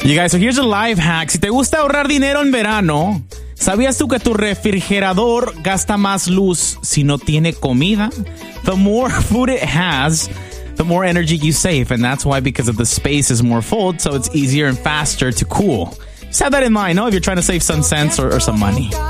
You guys, so here's a life hack. Si te gusta ahorrar dinero en verano, ¿sabías tú que tu refrigerador gasta más luz si no tiene comida? The more food it has, the more energy you save. And that's why, because of the space is more full, so it's easier and faster to cool. Just have that in mind, no? If you're trying to save some cents or some money.